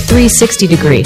360 degree.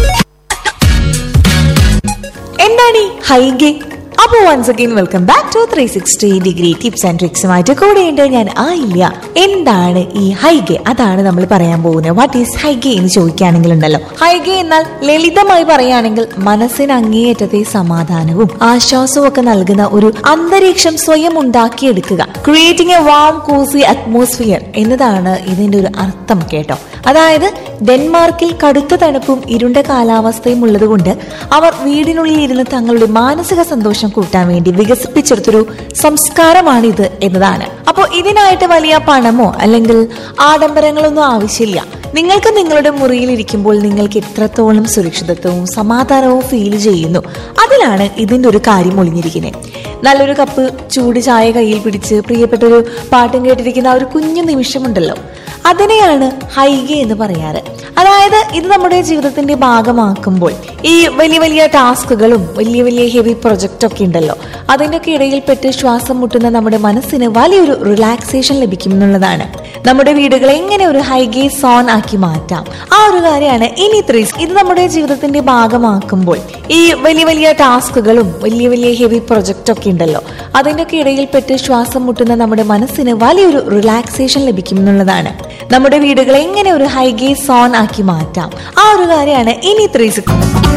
എന്താണ് ഈ ഹൈഗേ? അപ്പോൾ once again welcome back to 360 degree tips and ട്രിക്സുമായിട്ട് കൂടെയുണ്ട് ഞാൻ ആയില്ല. എന്താണ് ഈ ഹൈഗേ? അതാണ് നമ്മൾ പറയാൻ പോകുന്നത്. വാട്ട് ഈസ് ഹൈഗേ എന്ന് ചോദിക്കുകയാണെങ്കിൽ ഉണ്ടല്ലോ, ഹൈഗേ എന്നാൽ ലളിതമായി പറയുകയാണെങ്കിൽ മനസ്സിന് അങ്ങേയറ്റത്തെ സമാധാനവും ആശ്വാസവും ഒക്കെ നൽകുന്ന ഒരു അന്തരീക്ഷം സ്വയം ഉണ്ടാക്കിയെടുക്കുക. Creating A warm Kosi atmosphere എന്നതാണ് ഇതിന്റെ ഒരു അർത്ഥം കേട്ടോ. അതായത് ഡെൻമാർക്കിൽ കടുത്ത തണുപ്പും ഇരുണ്ട കാലാവസ്ഥയും ഉള്ളതുകൊണ്ട് അവർ വീടിനുള്ളിൽ ഇരുന്ന് തങ്ങളുടെ മാനസിക സന്തോഷം കൂട്ടാൻ വേണ്ടി വികസിപ്പിച്ചെടുത്തൊരു സംസ്കാരമാണിത് എന്നതാണ്. അപ്പോൾ ഇതിനായിട്ട് വലിയ പണമോ അല്ലെങ്കിൽ ആഡംബരങ്ങളൊന്നും ആവശ്യമില്ല. നിങ്ങൾക്ക് നിങ്ങളുടെ മുറിയിൽ ഇരിക്കുമ്പോൾ നിങ്ങൾക്ക് എത്രത്തോളം സുരക്ഷിതത്വവും സമാധാനവും ഫീൽ ചെയ്യുന്നു, അതിലാണ് ഇതിന്റെ ഒരു കാര്യം ഒളിഞ്ഞിരിക്കുന്നത്. നല്ലൊരു കപ്പ് ചൂട് ചായ കയ്യിൽ പിടിച്ച് പ്രിയപ്പെട്ടൊരു പാട്ടും കേട്ടിരിക്കുന്ന ആ ഒരു കുഞ്ഞു നിമിഷമുണ്ടല്ലോ, അതിനെയാണ് ഹൈഗേ എന്ന് പറയാറ്. അതായത് ഇത് നമ്മുടെ ജീവിതത്തിന്റെ ഭാഗമാക്കുമ്പോൾ ഈ വലിയ വലിയ ടാസ്കുകളും വലിയ വലിയ ഹെവി പ്രൊജക്റ്റ് ഒക്കെ ഉണ്ടല്ലോ, അതിൻ്റെയൊക്കെ ഇടയിൽപ്പെട്ട് ശ്വാസം മുട്ടുന്ന നമ്മുടെ മനസ്സിന് വലിയൊരു റിലാക്സേഷൻ ലഭിക്കും എന്നുള്ളതാണ്. നമ്മുടെ വീടുകളെ എങ്ങനെ ഒരു ഹൈഗേ സോൺ ആക്കി മാറ്റാം, ആ ഒരു കാര്യമാണ് ഇനി 3. ഇത് നമ്മുടെ ജീവിതത്തിന്റെ ഭാഗമാക്കുമ്പോൾ ഈ വലിയ വലിയ ടാസ്കുകളും വലിയ വലിയ ഹെവി പ്രൊജക്റ്റ് ഒക്കെ ഉണ്ടല്ലോ, അതിൻ്റെയൊക്കെ ഇടയിൽപ്പെട്ട് ശ്വാസം മുട്ടുന്ന നമ്മുടെ മനസ്സിന് വലിയൊരു റിലാക്സേഷൻ ലഭിക്കും എന്നുള്ളതാണ്. നമ്മുടെ വീടുകളെ എങ്ങനെ ഒരു ഹൈഗേ സോൺ ആക്കി മാറ്റാം, ആ ഒരു കാര്യമാണ് ഇനി 360.